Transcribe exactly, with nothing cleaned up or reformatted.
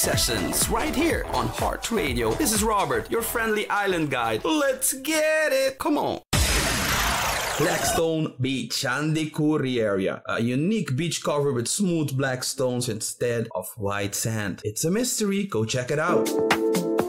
sessions right here on Heart Radio. This is Robert, your friendly island guide. Let's get it. Come on. Blackstone Beach, Chandikuri area. A unique beach cover with smooth black stones instead of white sand. It's a mystery. Go check it out.